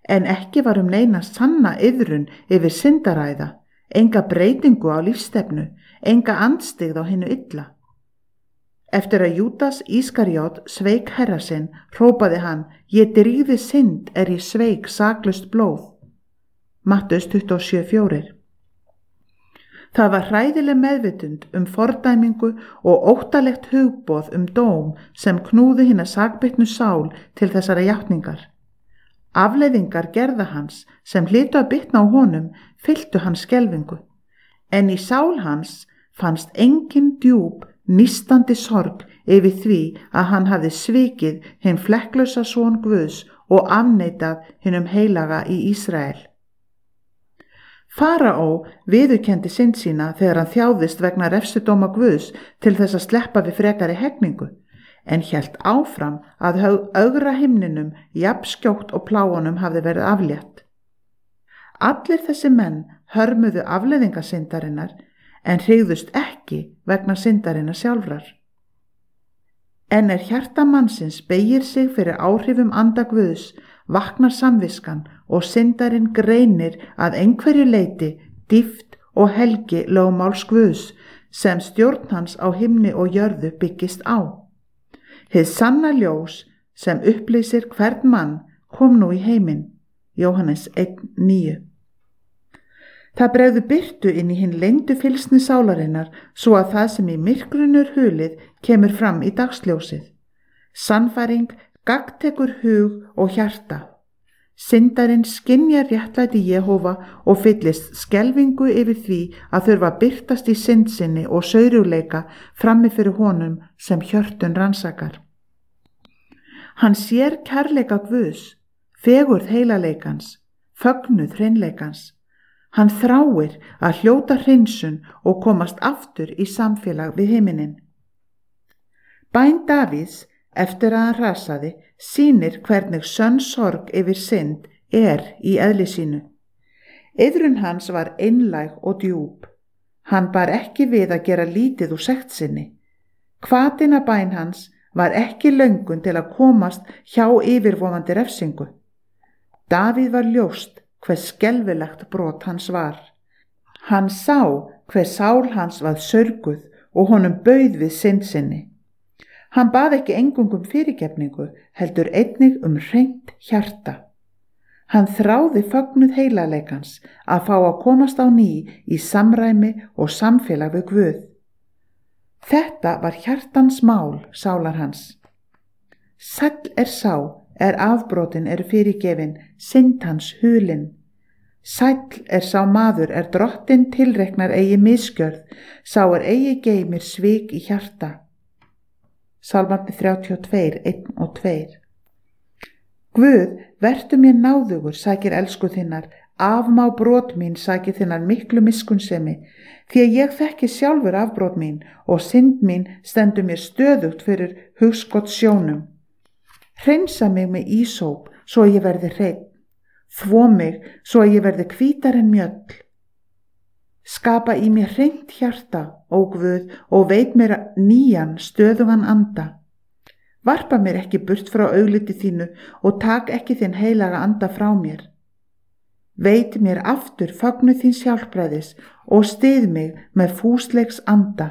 en ekki var neina sanna iðrun yfir syndaræða, enga breytingu á lífsstefnu, enga andstyggð á hinu illa. Eftir að Júdas Ískarjót sveik herra sinn, hrópaði hann: Ég drýgði synd ég sveik saklaust blóð. Matteus 27:4. Það var hræðileg meðvitund fordæmingu og óttalegt hugboð dóm sem knúði hina sakbitnu sál til þessara játningar. Afleiðingar gerða hans sem hlytu að bitna á honum fylltu hans skelfingu, en í sál hans fannst engin djúp, nístandi sorg yfir því að hann hafði svikið hinn flekklausa son Guðs og afneitað hinum heilaga í Ísrael. Faraó viðurkenndi synd sína þegar hann þjáðist vegna refsidóma Guðs til þess að sleppa við frekari hegningu, en hélt áfram að ögra himninum jafnskjótt og pláunum hafði verið aflétt. Allir þessi menn hörmuðu afleiðinga syndarinnar, en hrygðust ekki vegna syndarinnar sjálfrar. En hjarta mannsins beygir sig fyrir áhrifum anda Guðs, vaknar samviskan og syndarinn greinir að einhverju leyti dýpt og helgi lögmáls Guðs sem stjórn hans á himni og jörðu byggist á. Hið sanna ljós sem upplýsir hvern mann kom nú í heiminn. Jóhannes 1:9. Það bregðu birtu inn í hinn leyndu fylgsni sálarinnar svo að það sem í myrkrunur hulið kemur fram í dagsljósið. Sannfæring gagntekur hug og hjarta. Syndarinn skynjar réttlæti Jehóva og fyllist skelfingu yfir því að þurfa að birtast í synd sinni og saurugleika frammi fyrir honum sem hjörtun rannsakar. Hann sér kærleika Guðs, fegurð heilaleikans, fögnuð hreinleikans. Hann þráir að hljóta hreinsun og komast aftur í samfélag við himinin. Bæn Davíðs eftir að hann rasaði sýnir hvernig sönn sorg yfir synd í eðli sínu. Iðrun hans var einlæg og djúp. Hann bar ekki við að gera lítið úr sekt sinni. Hvatina bæn hans var ekki löngun til að komast hjá yfirvofandi refsingu. Davíð var ljóst hver skelfilegt brot hans var. Hann sá hver sál hans var sörguð og honum bauð við synd sinni. Hann bað ekki eingöngu fyrirgefningu, heldur einnig hreint hjarta. Hann þráði fögnuð heilaleikans að fá að komast á ný í samræmi og samfélag við Guð. Þetta var hjartans mál sálar hans. Sæll sá afbrotin fyrirgefin, synd hans hulin. Sæll sá maður drottinn tilreiknar eigi misgjörð, sá eigi geymir svik í hjarta. Sálmarnir 32, 1 og 2. Guð, vertu mér náðugur, sækir elsku þinnar, afmá brot mín sækir þinnar miklu miskunnsemi, því að ég þekki sjálfur afbrot mín og synd mín stendur mér stöðugt fyrir hugskot sjónum. Hreinsa mig með ísóp, svo ég verði hreinn, þvo mig, svo ég verði hvítar en mjöll. Skapa í mér hreint hjarta, ó Guð, og veit mér nýjan stöðugan anda. Varpa mér ekki burt frá augliti þínu og tak ekki þinn heilaga anda frá mér. Veit mér aftur fögnuð þíns hjálpræðis og styð mig með fúsleiks anda.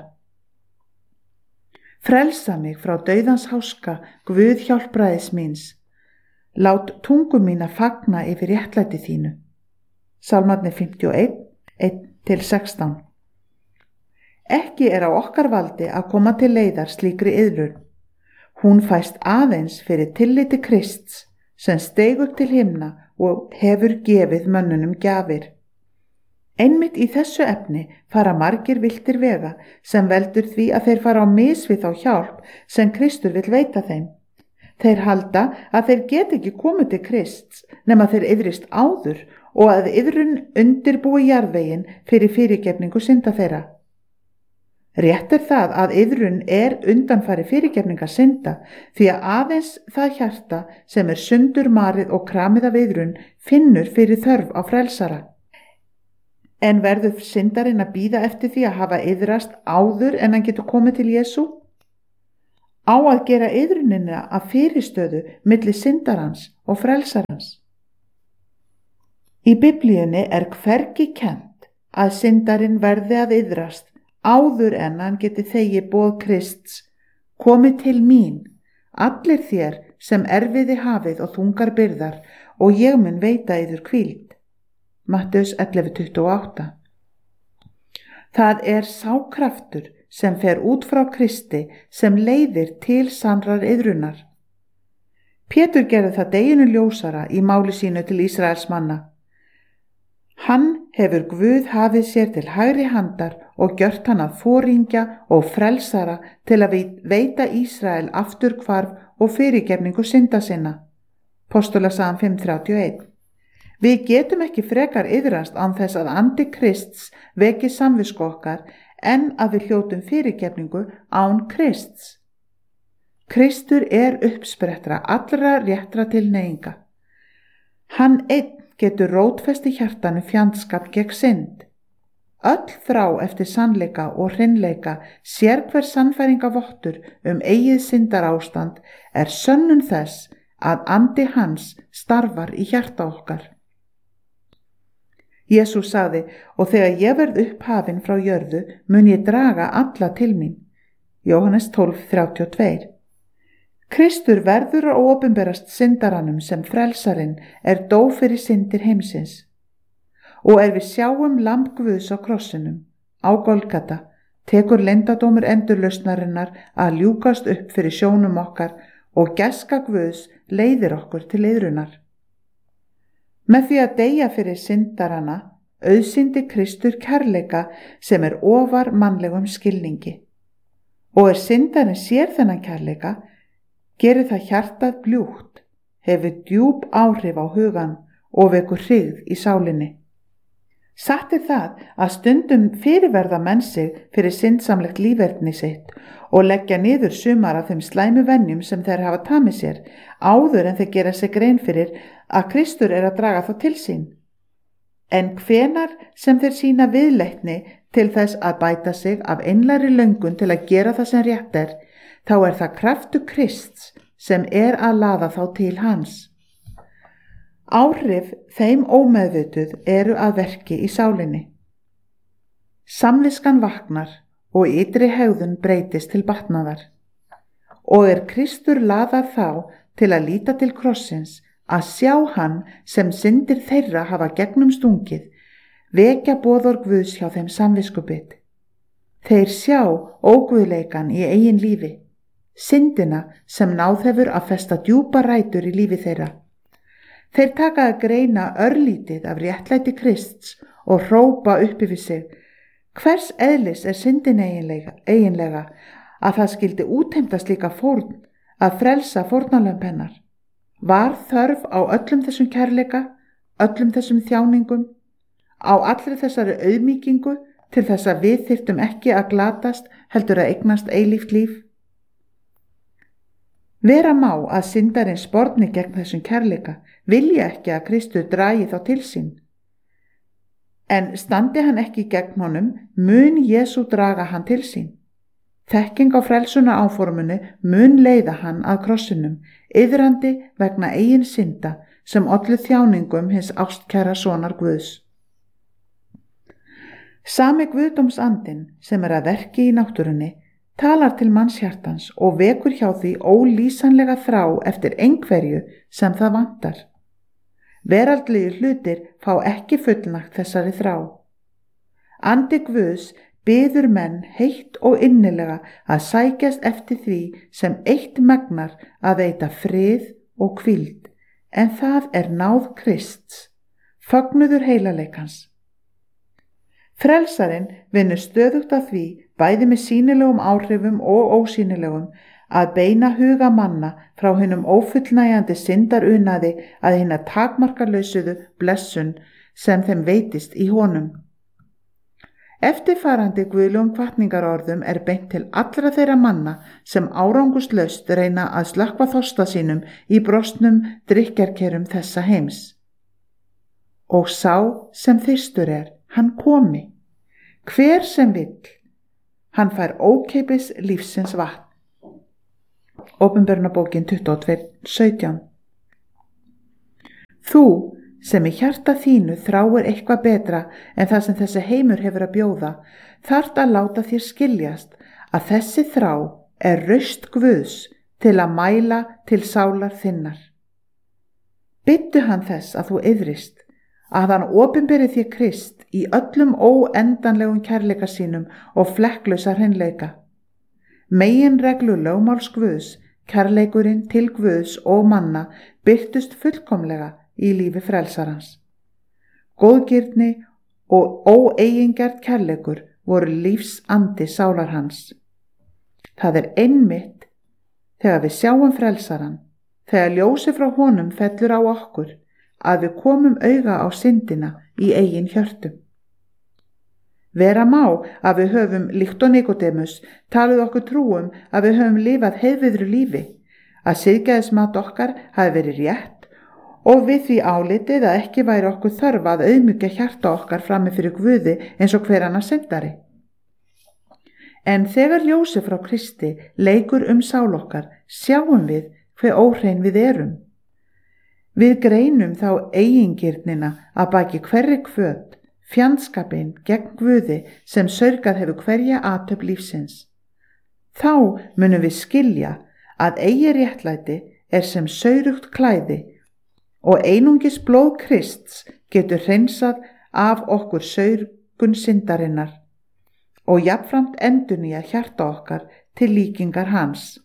Frelsa mig frá dauðans háska, Guð hjálpræðis míns. Lát tungu mína fagna yfir réttlæti þínu. Sálmarnir 51, 1-16. Ekki á okkar valdi að koma til leiðar slíkri iðrun. Hún fæst aðeins fyrir tilliti Krists sem steig upp til himna og hefur gefið mönnunum gjafir. Einmitt í þessu efni fara margir villtir vega sem veldur því að þeir fara á mis við þá hjálp sem Kristur vill veita þeim. Þeir halda að þeir get ekki komið til Krists nema þeir iðrist áður og að iðrun undirbúi jarðveginn fyrir fyrirgefningu synda þeirra. Rétt það að iðrun undanfari fyrirgefninga synda því að aðeins það hjarta sem sundur marið og kramið af iðrun finnur fyrir þörf á frelsara. En verður syndarinn að bíða eftir því að hafa iðrast áður en hann getur komið til Jesú? Á að gera iðrunina að fyrirstöðu milli syndarans og frelsarans. Í Biblíunni er hvergi kennt að syndarinn verði að iðrast áður en hann geti þegið boð Krists: komið til mín, allir þér sem erfiði hafið og þungar byrðar, og ég mun veita yður hvíld. Matteus 11:28. Það er sá kraftur sem fer út frá Kristi sem leiðir til sannrar iðrunar. Pétur gerði það deginum ljósara í máli sínu til Ísraels manna. Hann hefur Guð hafið sér til hægri handar og gjört hann að foringja og frelsara til að veita Ísrael afturhvarf og fyrirgefningu synda sinna. Postulasagan 5:31. Við getum ekki frekar iðrast án þess að andi Krists veki samvisku okkar en að við hljótum fyrirgefningu án Krists. Kristur er uppsprettra allra réttra tilhneiginga. Hann einn getur rótfest í hjartanu fjandskap gegn synd. Öll þrá eftir sannleika og hreinleika, sérhver sannfæringarvottur eigið syndarástand er sönnun þess að andi hans starfar í hjarta okkar. Jesús sagði: og þegar ég verð upphafinn frá jörðu mun ég draga alla til mín. Jóhannes 12:32. Kristur verður að opinberast syndaranum sem frelsarinn dó fyrir syndir heimsins. Og við sjáum lamb Guðs á krossinum, á Golgata, tekur leyndardómur endurlausnarinnar að ljúkast upp fyrir sjónum okkar og gæska Guðs leiðir okkur til iðrunar. Með því að deyja fyrir syndarana auðsýndi Kristur kærleika sem ofar mannlegum skilningi. Og syndarinn sér þennan kærleika, gerir það hjartað bljúgt, hefur djúp áhrif á hugan og vekur hryggð í sálinni. Satt er það að stundum fyrirverða menn sig fyrir syndsamlegt líferni sitt og leggja niður sumar af þeim slæmu venjum sem þeir hafa tamið sér áður en þeir gera sig grein fyrir að Kristur að draga þá til sín. En hvenar sem þeir sýna viðleitni til þess að bæta sig af einlægri löngun til að gera það sem rétt þá það kraftur Krists sem að laða þá til hans. Áhrif þeim ómeðvituð að verki í sálinni. Samviskan vaknar og ytri hegðun breytist til batnaðar. Og Kristur laðar þá til að líta til krossins, að sjá hann sem syndir þeirra hafa gegnum stungið, vekja boðorð Guðs hjá þeim samviskubit. Þeir sjá óguðleikan í eigin lífi, syndina sem náð hefur að festa djúpa rætur í lífi þeirra. Þeir taka að greina örlítið af réttlæti Krists og hrópa upp yfir sig: hvers eðlis syndin eiginlega að það skyldi útheimta slíka fórn að frelsa fórnarlömb hennar? Var þörf á öllum þessum kærleika, öllum þessum þjáningum, á allri þessari auðmýkingu til þess að við þyrftum ekki að glatast heldur að eignast eilíft líf? Vera má að syndarinn sporni gegn þessum kærleika, vilja ekki að Kristur dragi þá til sín. En standi hann ekki gegn honum, mun Jesú draga hann til sín. Þekking á frelsuna áformunu mun leiða hann að krossinum, iðrandi vegna eigin synda sem ollu þjáningum hins ástkæra sonar Guðs. Sami Guðdómsandinn sem að verki í náttúrunni talar til mannshjartans og vekur hjá því ólýsanlega þrá eftir einhverju sem það vantar. Veraldlegir hlutir fá ekki fullnægt þessari þrá. Andi Guðs biður menn heitt og innilega að sækjast eftir því sem eitt megnar að veita frið og hvíld, en það náð Krists, fögnuður heilaleikans. Frelsarinn vinnur stöðugt að því, bæði með sýnilegum áhrifum og ósýnilegum, að beina huga manna frá hinum ófullnægjandi syndarunaði að hina takmarkalausuðu blessun sem þeim veitist í honum. Eftirfarandi guðlegum hvatningarorðum beint til allra þeirra manna sem árangurslaust reyna að slökkva þorsta sínum í brostnum drykkjarkerum þessa heims. Og sá sem þyrstur hann komi. Hver sem vill, hann fær ókeypis lífsins vatn. Opinberunarbókin 22:17. Þú sem í hjarta þínu þráir eitthvað betra en það sem þessi heimur hefur að bjóða, þarft að láta þér skiljast að þessi þrá er raust Guðs til að mæla til sálar þinnar. Biðdu hann þess að þú iðrist, að hann opinberi þér Krist í öllum óendanlegum kærleika sínum og flekklausa hreinleika. Meginreglu lögmáls Guðs, kærleikurinn til Guðs og manna, birtust fullkomlega í lífi frelsarans. Góðgirni og óeigingjart kærleikur voru lífsandi sálar hans. Það er einmitt þegar við sjáum frelsaran, þegar ljósi frá honum fellur á okkur, að við komum auga á syndina í eigin hjörtum. Vera má að við höfum, líkt og Nikodemus, talið okkur trúum að við höfum lifað heiðviðru lífi, að siðgæðismat okkar hafi verið rétt og við því álitið að ekki væri okkur þörf að auðmjúkja hjarta okkar frammi fyrir Guði eins og hver annar syndari. En þegar ljósi frá Kristi leikur sál okkar, sjáum við hve óhrein við erum. Við greinum þá eigingirnina að baki hverri hvöt, fjandskapinn gegn Guði sem saurgað hefur hverja athöfn lífsins. Þá munum við skilja að eigi réttlæti er sem saurugt klæði og einungis blóð Krists getur hreinsað af okkur saurgun syndarinnar og jafnframt endurnýja hjarta okkar til líkingar hans.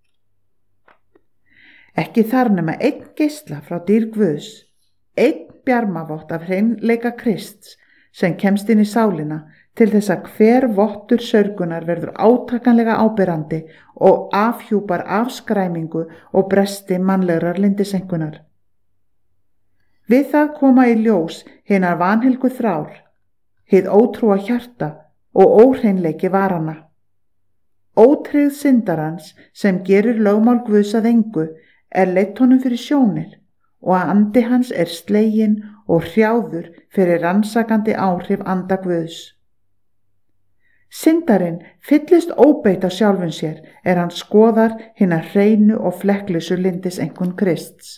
Ekki þar nema einn geisla frá dýr Guðs, einn bjarmavott af hreinleika Krists sem kemst inn í sálina til þess að hver vottur saurgunar verður átakanlega áberandi og afhjúpar afskræmingu og bresti mannlegrar lyndisengunar. Við það koma í ljós hinar vanhelgu þrár, hið ótrúa hjarta og óhreinleiki varana. Ótryggð syndarans sem gerir lögmál Guðs að engu er leitt honum fyrir sjónir og að andi hans er sleginn og hrjáður fyrir rannsakandi áhrif anda Guðs. Syndarinn fyllist óbeit á sjálfum sér hann skoðar hinar hreinu og flekklausu lyndisengun Krists.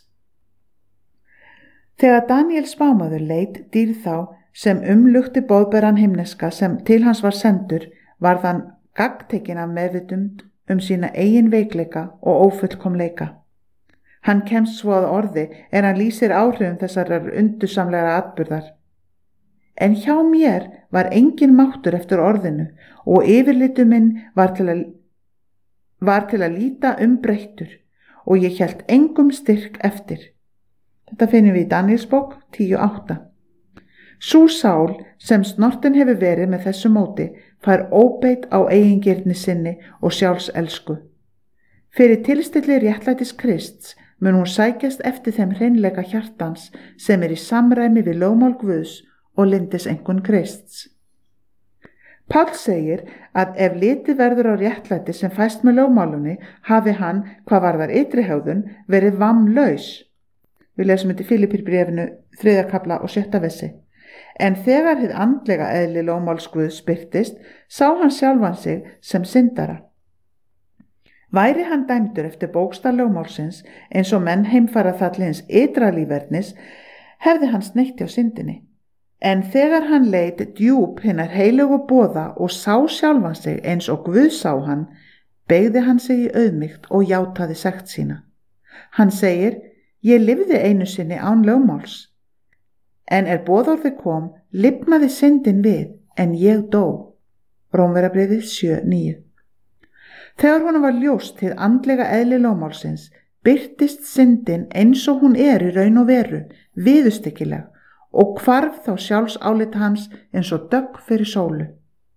Þegar Daníel spámaður leit dýr þá sem umlukti boðberan himneska sem til hans var sendur, varð hann gagntekinn af meðvitund sína eigin veikleika og ófullkomleika. Hann kemst svo að orði hann lýsir áhrifum þessarar undursamlegra atburðar. En hjá mér var engin máttur eftir orðinu og yfirlitu minn var til að líta breyttur og ég hélt engum styrk eftir. Þetta finnum við í Daníelsbók 10:8. Sú sál sem snortin hefur verið með þessu móti fær óbeit á eigingirni sinni og sjálfselsku. Fyrir tilstilli réttlætis Krists mun hún sækjast eftir þeim hreinleika hjartans sem í samræmi við lögmál Guðs og lyndisengun Krists. Páll segir að ef litið verður á réttlæti sem fæst með lögmálunni hafi hann, hvað varðar ytri hegðun, verið vammlaus. Við lesum þetta í Filippírbréfinu 3. kafla og 6. versi. En þegar hið andlega eðli lögmáls Guðs birtist, sá hann sjálfan sig sem syndara. Væri hann dæmdur eftir bókstaf lögmálsins eins og menn heimfara þallins ytra lífverðnis, hefði hann sneitt hjá syndinni. En þegar hann leit djúp hinnar heilögu boða og sá sjálfan sig eins og Guð sá hann, beygði hann sig í auðmýkt og játaði sekt sína. Hann segir: Ég lifði einu sinni án lögmáls, en boðorðið kom, lifnaði syndin við, en ég dó. Rómverjabréfið 7:9. Þegar honum var ljóst hið andlega eðli lögmálsins, birtist syndin eins og hún í raun og veru, viðurstyggileg, og hvarf þá sjálfsálit hans eins og dögg fyrir sólu.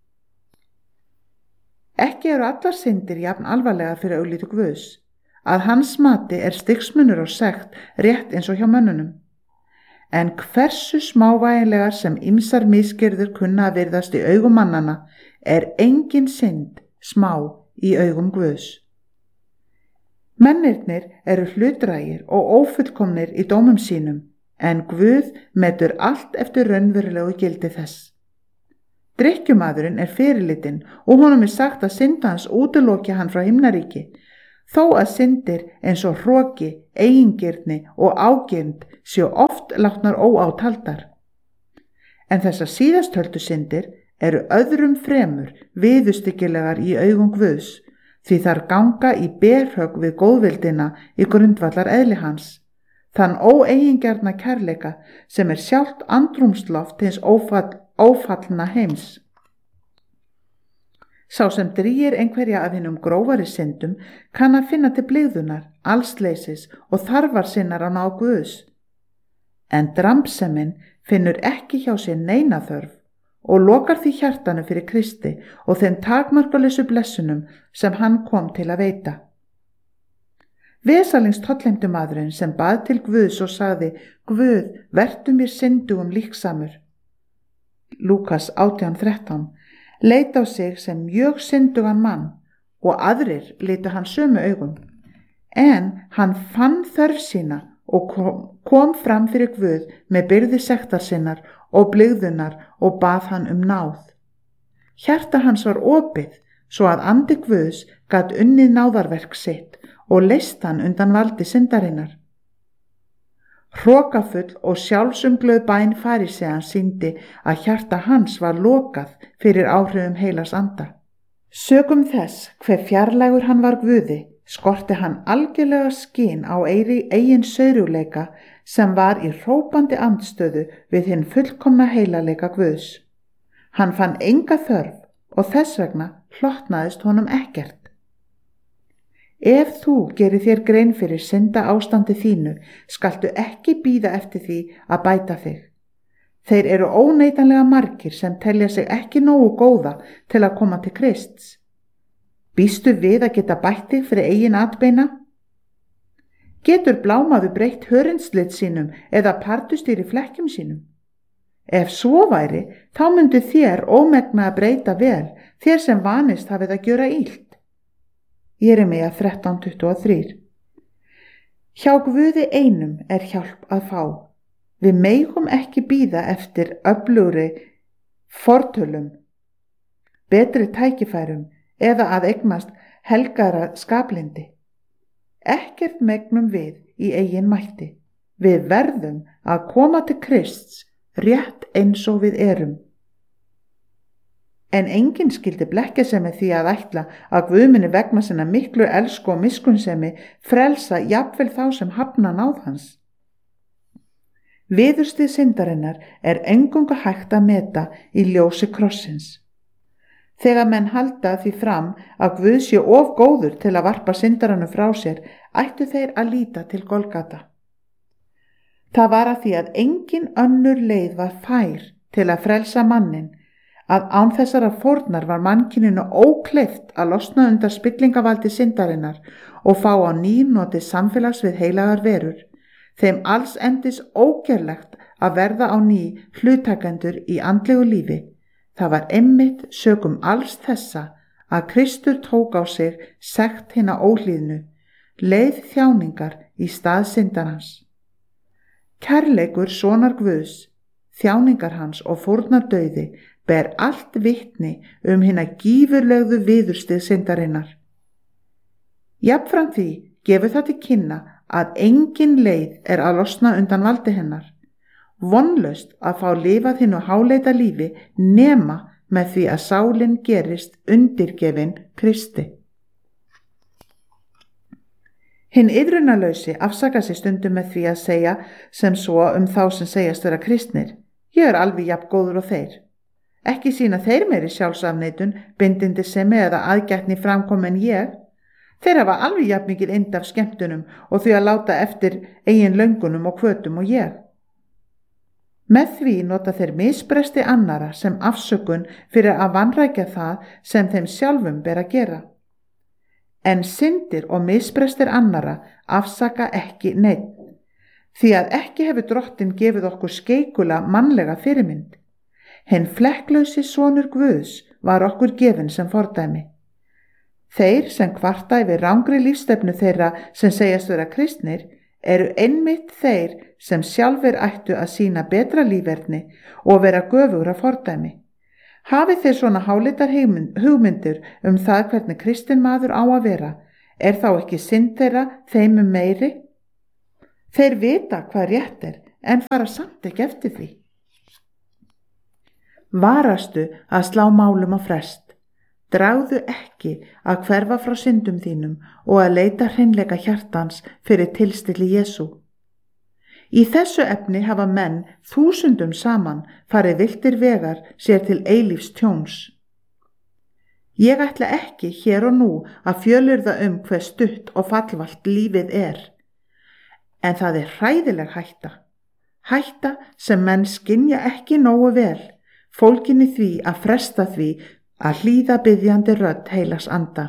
Ekki eru allar syndir jafn alvarlegar fyrir augliti Guðs. Að hans mati stigsmunur og sekt rétt eins og hjá mönnunum. En hversu smávægilegar sem ýmsar misgjörðir kunna að virðast í augum mannanna, engin synd smá í augum Guðs. Mennirnir eru hlutdrægir og ófullkomnir í dómum sínum, en Guð metur allt eftir raunverulegu gildi þess. Drykkjumaðurinn fyrirlitinn og honum sagt að synda hans útiloki hann frá himnaríki. þó að syndir eins og hroki, eigingirni og ágirnd séu oft látnar óátaldar. En þessar síðasttöldu syndir eru öðrum fremur viðurstyggilegar í augum Guðs, því þar ganga í berhögg við góðvildina í grundvallar eðli hans, þann óeigingjarna kærleika sem er sjálft andrúmsloft hins ófallna heims. Sá sem drýgir einhverja af hinum grófari syndum kann að finna til blygðunar, allsleysis og þarfar sinnar á náð Guðs. En drambsemin finnur ekki hjá sér neina þörf og lokar því hjartanu fyrir Kristi og þeim takmarkalausu blessunum sem hann kom til að veita. Vesalings tollheimtumaðurinn sem bað til Guðs og sagði: Guð, vertu mér syndugum líksamur. Lúkas 18:13 leit á sig sem mjög syndugan mann og aðrir litu hann sömu augum, en hann fann þörf sína og kom fram fyrir Guð með byrði sektar sinnar og blygðunar og bað hann náð. Hjarta hans var opið svo að andi Guðs gat unnið náðarverk sitt og leyst hann undan valdi syndarinnar. Hrokafull og sjálfsumglöð bæn faríseans sýndi að hjarta hans var lokað fyrir áhrifum heilags anda. Sökum þess hve fjarlægur hann var Guði, skorti hann algjörlega skyn á eigin saurugleika sem var í hrópandi andstöðu við hinn fullkomna heilagleika Guðs. Hann fann enga þörf og þess vegna hlotnaðist honum ekkert. Ef þú gerir þér grein fyrir synda ástandi þínu, skaltu ekki bíða eftir því að bæta þig. Þeir eru óneitanlega margir sem telja sig ekki nógu góða til að koma til Krists. Býstu við að geta bætt þig fyrir eigin atbeina? Getur blámaður breytt hörundslit sínum eða partustýri flekkjum sínum? Ef svo væri, þá myndi þér ómegna að breyta vel, þér sem vanist hafið að gjöra illt. Jeremía 13:23. Hjá Guði einum er hjálp að fá. Við megum ekki bíða eftir öflugri fortölum, betri tækifærum eða að eignast helgara skaplindi. Ekkert megnum við í eigin mætti. Við verðum að koma til Krists rétt eins og við erum. En enginn skyldi blekkja sig með því að ætla að Guð muni vegna sinna miklu elsku og miskunnsemi frelsa jafnvel þá sem hafna náð hans. Viðurstyggð syndarinnar er eingöngu hægt að meta í ljósi krossins. Þegar menn halda því fram að Guð sé of góður til að varpa syndaranum frá sér, ættu þeir að líta til Golgata. Það var að því að engin önnur leið var fær til að frelsa mannin, að án þessara fórnar var mannkyninu ókleift að losna undan spillingavaldi syndarinnar og fá á ný notið samfélags við heilagar verur, þeim alls endis ógerlegt að verða á ný hlutakendur í andlegu lífi. Það var einmitt sökum alls þessa að Kristur tók á sig sekt hinna óhlýðnu, leið þjáningar í stað syndarans. Kærleikur sonar Guðs, þjáningar hans og fórnardauði ber allt vitni hinna gífurlegðu viðurstyggð syndarinnar. Jafnframt því gefur það til kynna að engin leið er að losna undan valdi hennar. Vonlaust að fá lifað hinnu háleita lífi nema með því að sálin gerist undirgefin Kristi. Hinn iðrunarlausi afsakar sig stundum með því að segja sem svo þá sem segjast vera kristnir: Ég er alveg jafn góður og þeir. Ekki sýna þeir meiri sjálfsafneitun, bindindisemi eða aðgætni framkomin en ég. Þeir hafa alveg jafn mikið ynd af skemmtunum og því að láta eftir eigin löngunum og hvötum og ég. Með því nota þeir misbresti annara sem afsökun fyrir að vanrækja það sem þeim sjálfum ber að gera. En syndir og misbrestir annara afsaka ekki neinn, því að ekki hefur Drottinn gefið okkur skeikula mannlega fyrirmynd. Hinn flekklausi sonur Guðs var okkur gefinn sem fordæmi. Þeir sem kvarta yfir rangri lífstefnu þeirra sem segjast vera kristnir eru einmitt þeir sem sjálfir ættu að sýna betra líferni og vera göfugra fordæmi. Hafi þeir svona hálitar hugmyndir það hvernig kristinn maður á að vera, Er þá ekki synd þeirra þeim meiri? Þeir vita hvað rétt en fara samt ekki eftir því. Varastu að slá málum á frest. Dragðu ekki að hverfa frá syndum þínum og að leita hreinleika hjartans fyrir tilstilli Jesú. Í þessu efni hafa menn 1000 saman farið villtir vegar sér til eilífs tjóns. Ég ætla ekki hér og nú að fjölyrða hve stutt og fallvalt lífið en það hræðileg hætta sem menn skynja ekki nógu vel, fólgin í því að fresta því að hlýða biðjandi rödd heilags anda.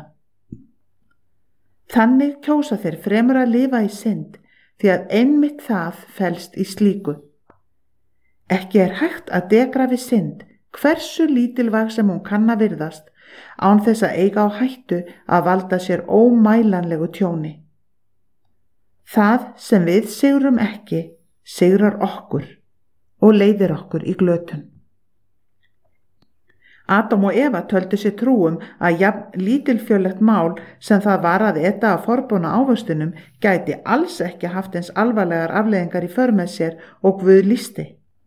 Þannig kjósa þeir fremur að lifa í synd, því að einmitt það felst í slíku. Ekki hægt að degra við synd, hversu lítilvæg sem hún kann að virðast, án þess að eiga á hættu að valda sér ómælanlegu tjóni. Það sem við sigrum ekki, sigrar okkur og leiðir okkur í glötun. Adam og Eva töldu sér trúum að jafn lítilfjörlegt mál sem það var að eta af forboðna ávöxtunum gæti alls ekki haft eins alvarlegar afleiðingar í för með sér og Guð lýsti.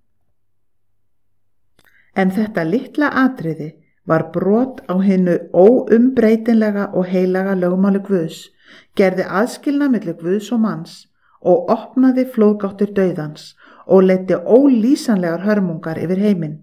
En þetta litla atriði var brot á hinu óumbreytanlega og heilaga lögmáli Guðs, gerði aðskilnað milli Guðs og manns og opnaði flóðgáttir dauðans og leiddi ólýsanlegar hörmungar yfir heiminn.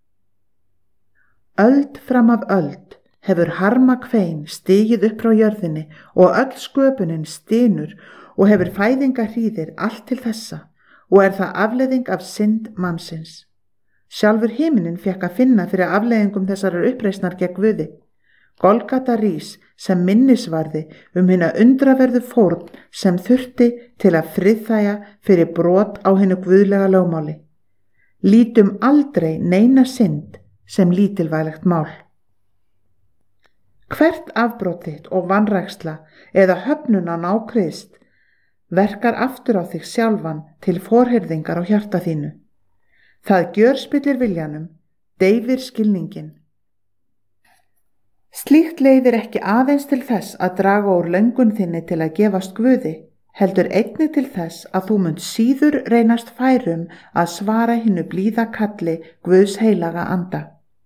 Öld fram af öld hefur harma kvein stigið upp frá jörðinni og öll sköpunin stynur og hefur fæðingarhríðir allt til þessa og það afleiðing af synd mannsins. Sjálfur himinin fékk að finna fyrir afleiðingum þessarar uppreisnar gegn Guði. Golgata rís sem minnisvarði hina undraverðu fórn sem þurfti til að friðþægja fyrir brot á hinu guðlega lögmáli. Lítum aldrei neina synd sem lítilvæglegt mál. Hvert afbrot þitt og vanræksla eða höfnun á ná Krist verkar aftur á þig sjálfan til forherðingar á hjarta þínu. Það gjörspillir viljanum, deyfir skilningin. Slíkt leiðir ekki aðeins til þess að draga úr löngun þinni til að gefast Guði, heldur einnig til þess að þú munt síður reynast færum að svara hinu blíða kalli Guðs heilaga anda.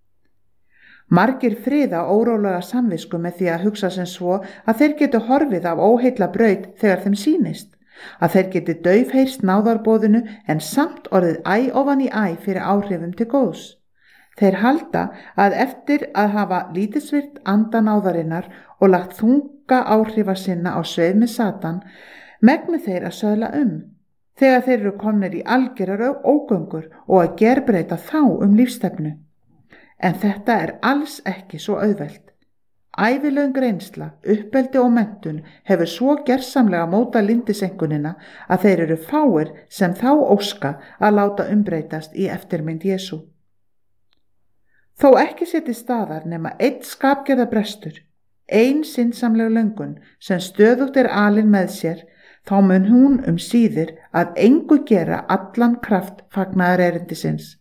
Margir friða órólega samvisku með því að hugsa sem svo að þeir geti horfið af óheilla braut þegar þeim sýnist, að þeir geti daufheyrst náðarboðinu en samt orðið æ ofan í æ fyrir áhrifum til góðs. Þeir halda að eftir að hafa lítilsvirt anda náðarinnar og lagt þunga áhrifa sinna á sveif með Satan, megni þeir að söðla þegar þeir eru komnir í algjörar ógöngur og að gerbreyta þá lífstefnu. En þetta alls ekki svo auðvelt. Ævilöng reynsla, uppeldi og menntun hefur svo gersamlega mótað lindisenkunina að þeir eru fáir sem þá óska að láta umbreytast í eftirmynd Jesú. Þó ekki setji staðar nema einn skapgerðarbrestur, ein syndsamleg löngun sem stöðugt alin með sér, þá mun hún síðir að engu gera allan kraft fagnaðarerindisins.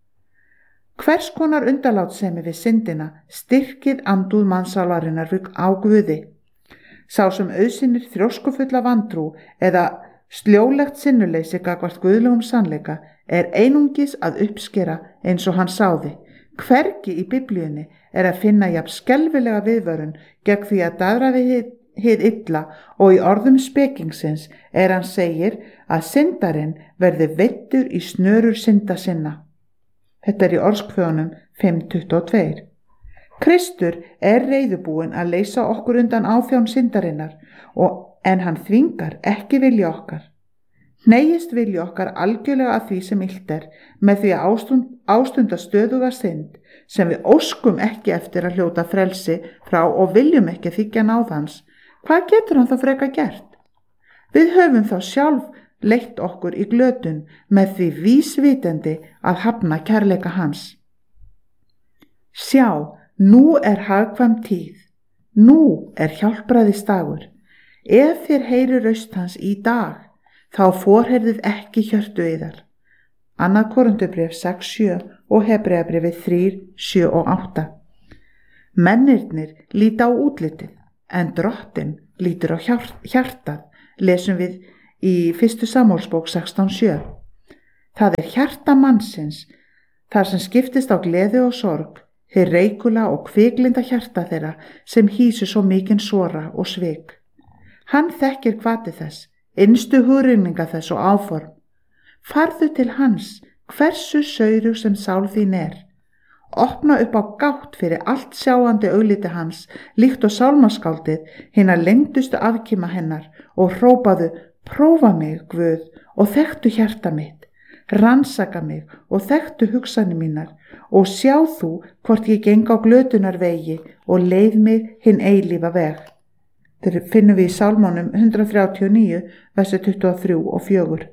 Hvers konar undanlátssemi við syndina styrkir andúð mannssálarinnar á Guði. Sá sem auðsinnir þrjóskufulla vantrú eða sljólegt sinnuleysi gagnvart guðlegum sannleika einungis að uppskera eins og hann sáði. Hvergi í Biblíunni að finna jafn skelfilega viðvörun gegn því að daðra við hið illa og í orðum spekingsins hann segir að syndarinn verði veiddur í snörur synda sinna. Þetta í Orðskviðunum 5:22. Kristur reiðubúinn að leysa okkur undan áþján syndarinnar en hann þvingar ekki vilja okkar. Hneigist vilji okkar algjörlega að því sem illt með því að ástunda stöðuga synd sem við óskum ekki eftir að hljóta frelsi frá og viljum ekki þiggja náð hans. Hvað getur hann þá freka gert? Við höfum þá sjálf leitt okkur í glötun með því vísvitandi að hafna kærleika hans. Sjá, nú hagkvæm tíð, nú hjálpræðisdagur. Ef þér heyri raust hans í dag, þá forherðið ekki hjörtu yðar. 2. Korinthubréf 6:7 og Hebreabréfið 3:7 og 8. Mennirnir líta á útlitið, en Drottinn lítur á hjartað, lesum við í 1. Samúelsbók 16:7. Það er hjarta mannsins, þar sem skiptist á gleði og sorg, hið reikula og kviklinda hjarta þeirra sem hýsir svo mikinn sora og svik. Hann þekkir hvati þess, innstu hugrenninga þess og áform. Farðu til hans, hversu saurug sem sál þín er. Opna upp á gátt fyrir allt sjáandi augliti hans, líkt og sálmaskáldið, hina lengdustu afkima hennar, og hrópaðu: prófa mig, Guð, og þekktu hjarta mitt. Rannsaka mig og þekktu hugsanir mínar, og sjá þú hvort ég geng á glötunar vegi og leið mig hinn eilífa veg. Þetta finnum við í Sálmónum 139, versi 23 og 4.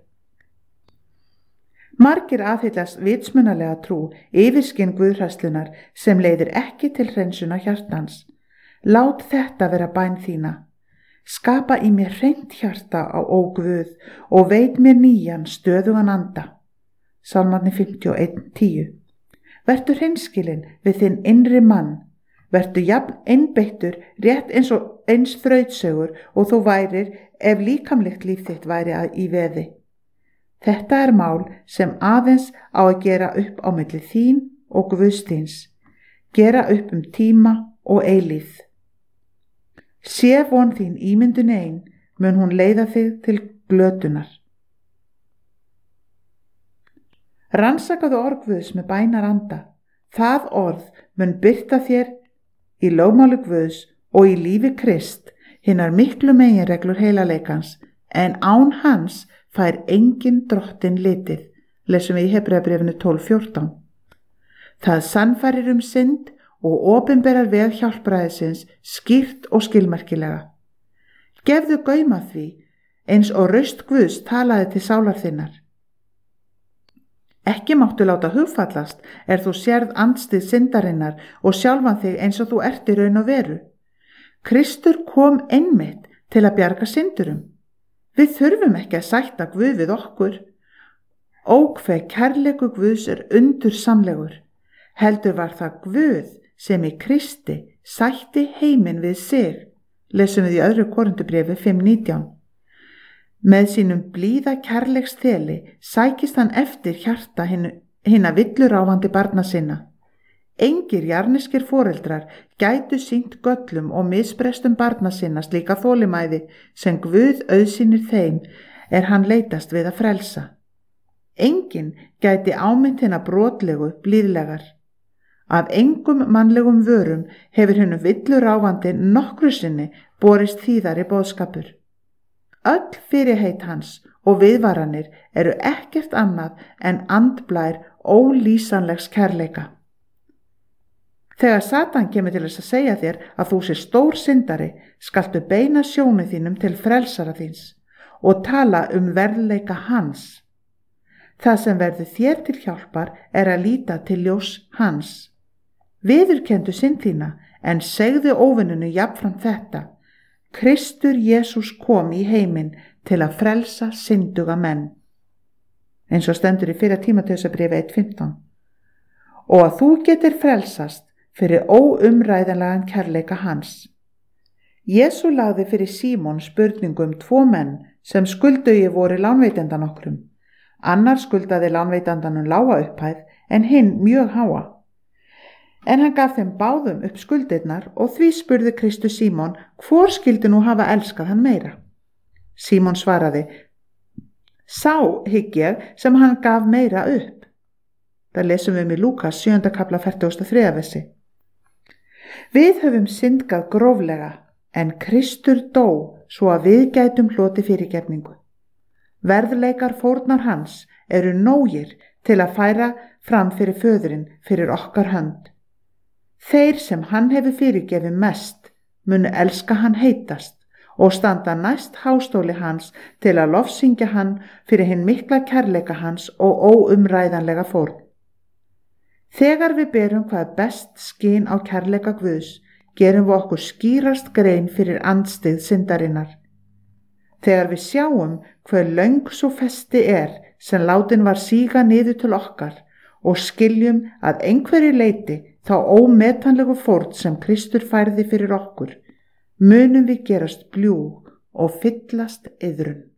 Margir aðhyllast vitsmunalega trú, yfirskinn guðhræðslunnar sem leiðir ekki til hreinsunar hjartans. Lát þetta vera bæn þína. Skapa í mér hreint hjarta á Guð og veit mér nýjan stöðugan anda. Sálmarnir 51:10. Vertu hreinskilinn við þinn innri mann. Vertu jafn einbeittur, rétt eins þrautsögur og þú værir ef líkamlegt líf þitt væri í veði. Þetta er mál sem aðeins á að gera upp á milli þín og Guðs þíns. Gera upp tíma og eilífð. Sé von þín ímyndun ein, mun hún leiða þig til glötunar. Rannsakaðu orð Guðs með bænaranda. Það orð mun birta þér í lögmáli Guðs og í lífi Krist, hinnar miklu meginreglur heilagleikans, en án hans fær engin drottin litið, lesum við í Hebreabréfinu 12:14. Það sannfærir synd og opinberar veg hjálpræðisins skýrt og skilmerkilega. Gefðu gaum að því, eins og raust Guðs talaði til sálar þinnar. Ekki máttu láta hugfallast þú sérð andstið syndarinnar og sjálfan þig eins og þú ert í raun og veru. Kristur kom einmitt til að bjarga syndurum. Við þurfum ekki að sætta Guð við okkur. Hve kærleikur Guðs undursamlegur. Heldur var það Guð sem í Kristi sætti heiminn við sig, lesum við í 2. Korintubréfi 5:19. Með sínum blíða kærleiksþeli sækist hann eftir hjarta hinna villuráfandi barna sinna. Engir jarneskir foreldrar gætu sýnt göllum og misbrestum barna sinna slíka þolinmæði sem Guð auðsýnir þeim hann leitast við að frelsa. Enginn gæti ámynd hinna brotlegu blíðlegar. Af engum mannlegum vörum hefur hinum villuráfandi nokkru sinni borist þýðari boðskapur. Öll fyrirheit hans og viðvaranir ekkert annað en andblær ólýsanlegs kærleika. Þegar Satan kemur til þess að segja þér að þú sé stór syndari, skaltu beina sjónu þínum til frelsara þíns og tala verðleika hans. Það sem verður þér til hjálpar að líta til ljós hans. Viðurkenndu synd þína, en segðu óvinninu jafnframt þetta: Kristur Jesús kom í heiminn til að frelsa synduga menn. Eins og stendur í 1. Tímóteusarbréfi 1:15. Og að þú getur frelsast fyrir óumræðanlegan kærleika hans. Jesú lagði fyrir Símon spurningu 2 menn sem skuldugir voru lánveitendan nokkrum. Annar skuldaði lánveitandanum lága upphæð en hinn mjög háa. En hann gaf þeim báðum upp skuldirnar og því spurði Kristus Símon hvor skyldi nú hafa elskað hann meira. Símon svaraði: Sá hygg ég sem hann gaf meira upp. Það lesum við í Lúkas 7. kapla 43. versi. Við höfum syndgað gróflega, en Kristur dó svo að við gætum hlotið fyrirgefningu. Verðleikar fórnar hans nógir til að færa fram fyrir föðurinn fyrir okkar hönd. Þeir sem hann hefur fyrirgefið mest munu elska hann heitast og standa næst hástóli hans til að lofsyngja hann fyrir hinn mikla kærleika hans og óumræðanlega fórn. Þegar við berum hvað best skyn á kærleika Guðs, gerum við okkur skýrast grein fyrir andstyggð syndarinnar. Þegar við sjáum hve löng svo festi sem látin var síga niður til okkar og skiljum að einhverju leyti þá ómetanlegu fórn sem Kristur færði fyrir okkur, munum við gerast bljúg og fyllast iðrun.